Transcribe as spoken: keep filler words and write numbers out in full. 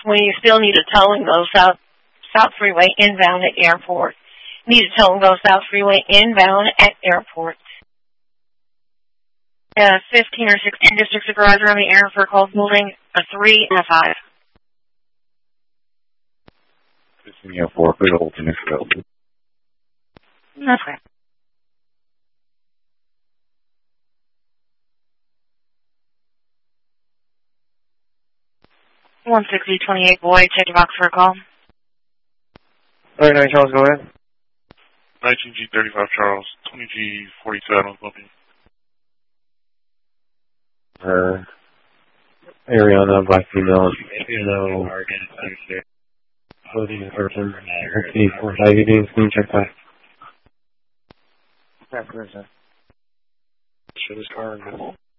We still need a towing go south, South Freeway inbound at airport. Need a towing go South Freeway inbound at airport. Uh, fifteen or sixteen districts of garage around the air for a call building, a three and a five. fifteen oh four, clear the whole thing available. Okay. one sixty, twenty-eight boy, check your box for a call. thirty-nine Charles, go ahead. nineteen G thirty-five Charles, twenty G forty-seven, bumping. Uh, Ariana, black female, female, clothing person, okay, for how you doing, screen check that. Show this car.